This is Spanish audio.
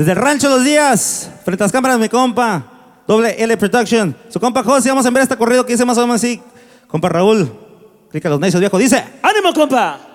Desde el Rancho Los Días, frente a las cámaras, mi compa, Doble L Production. Su compa José, vamos a ver este corrido que dice más o menos así. Compa Raúl, clica los necios, viejo, dice: ¡Ánimo, compa!